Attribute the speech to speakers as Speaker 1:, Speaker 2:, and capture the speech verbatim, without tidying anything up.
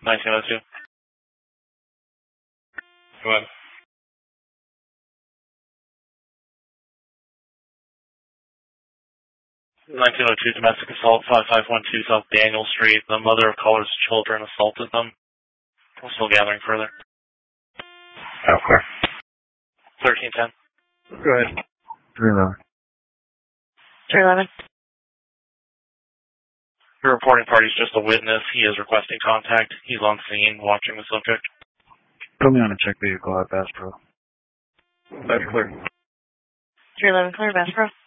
Speaker 1: nineteen oh two. Go ahead. nineteen oh two domestic assault, five five one two South Daniel Street. The mother of caller's children assaulted them. We're still gathering further.
Speaker 2: Oh, clear.
Speaker 1: thirteen ten.
Speaker 2: Go ahead. three eleven.
Speaker 3: three eleven.
Speaker 1: The reporting party is just a witness. He is requesting contact. He's on scene watching the subject.
Speaker 2: Put me on a check vehicle at Bass Pro.
Speaker 4: That's clear.
Speaker 3: three eleven, clear, Bass Pro.